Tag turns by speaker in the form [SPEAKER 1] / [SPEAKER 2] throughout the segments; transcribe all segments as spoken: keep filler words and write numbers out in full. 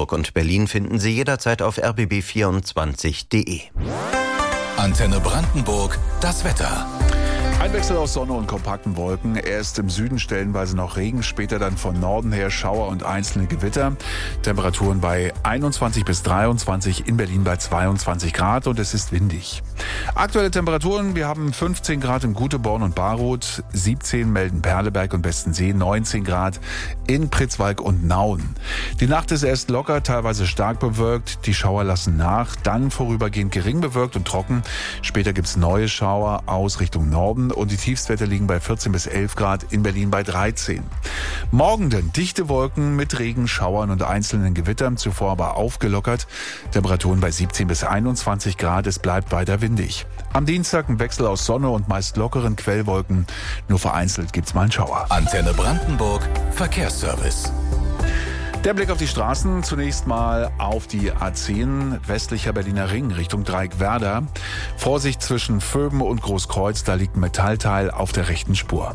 [SPEAKER 1] Brandenburg und Berlin finden Sie jederzeit auf r b b vierundzwanzig punkt d e.
[SPEAKER 2] Antenne Brandenburg, das Wetter.
[SPEAKER 3] Ein Wechsel aus Sonne und kompakten Wolken. Erst im Süden stellenweise noch Regen, später dann von Norden her Schauer und einzelne Gewitter. Temperaturen bei einundzwanzig bis dreiundzwanzig, in Berlin bei zweiundzwanzig Grad und es ist windig. Aktuelle Temperaturen, wir haben fünfzehn Grad in Guteborn und Baroth, siebzehn melden Perleberg und Bestensee, neunzehn Grad in Pritzwalk und Nauen. Die Nacht ist erst locker, teilweise stark bewölkt, die Schauer lassen nach, dann vorübergehend gering bewölkt und trocken. Später gibt's neue Schauer aus Richtung Norden und die Tiefstwerte liegen bei vierzehn bis elf Grad, in Berlin bei dreizehn. Morgen dann dichte Wolken mit Regen, Schauern und einzelnen Gewittern, zuvor aber aufgelockert. Temperaturen bei siebzehn bis einundzwanzig Grad, es bleibt weiter windig. Am Dienstag ein Wechsel aus Sonne und meist lockeren Quellwolken, nur vereinzelt gibt's mal einen Schauer.
[SPEAKER 2] Antenne Brandenburg, Verkehrsservice.
[SPEAKER 3] Der Blick auf die Straßen, zunächst mal auf die A zehn, westlicher Berliner Ring Richtung Dreieck-Werder. Vorsicht zwischen Vöben und Großkreuz, da liegt ein Metallteil auf der rechten Spur.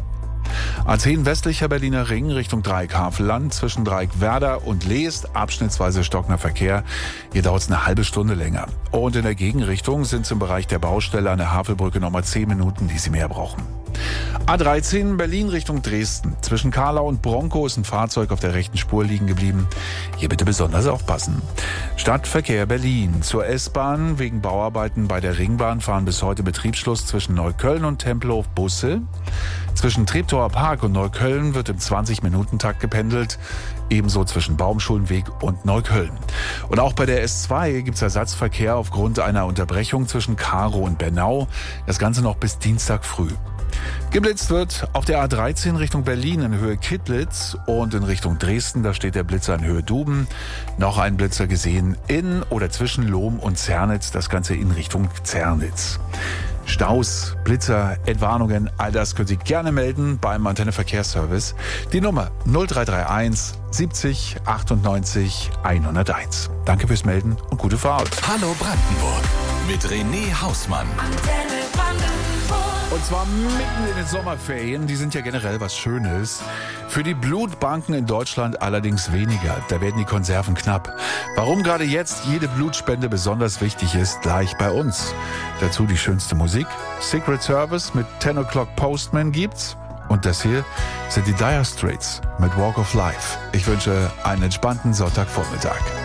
[SPEAKER 3] A zehn westlicher Berliner Ring Richtung Dreieck-Havelland, zwischen Dreieck-Werder und Leest, abschnittsweise stockender Verkehr. Hier dauert es eine halbe Stunde länger. Und in der Gegenrichtung sind es im Bereich der Baustelle an der Havelbrücke nochmal zehn Minuten, die Sie mehr brauchen. A dreizehn Berlin Richtung Dresden. Zwischen Karlau und Bronkow ist ein Fahrzeug auf der rechten Spur liegen geblieben. Hier bitte besonders aufpassen. Stadtverkehr Berlin. Zur S-Bahn wegen Bauarbeiten bei der Ringbahn fahren bis heute Betriebsschluss zwischen Neukölln und Tempelhof Busse. Zwischen Treptower Park und Neukölln wird im zwanzig-Minuten-Takt gependelt. Ebenso zwischen Baumschulenweg und Neukölln. Und auch bei der S zwei gibt es Ersatzverkehr aufgrund einer Unterbrechung zwischen Karow und Bernau. Das Ganze noch bis Dienstag früh. Geblitzt wird auf der A dreizehn Richtung Berlin in Höhe Kittlitz und in Richtung Dresden, da steht der Blitzer in Höhe Duben. Noch ein Blitzer gesehen in oder zwischen Lohm und Zernitz, das Ganze in Richtung Zernitz. Staus, Blitzer, Entwarnungen, all das können Sie gerne melden beim Antenne Verkehrsservice. Die Nummer null drei drei eins siebzig achtundneunzig hunderteins. Danke fürs Melden und gute Fahrt.
[SPEAKER 2] Hallo Brandenburg mit René Hausmann.
[SPEAKER 4] Antenne Brandenburg.
[SPEAKER 3] Und zwar mitten in den Sommerferien, die sind ja generell was Schönes. Für die Blutbanken in Deutschland allerdings weniger, da werden die Konserven knapp. Warum gerade jetzt jede Blutspende besonders wichtig ist, gleich bei uns. Dazu die schönste Musik, Secret Service mit ten O'Clock Postman gibt's. Und das hier sind die Dire Straits mit Walk of Life. Ich wünsche einen entspannten Sonntagvormittag.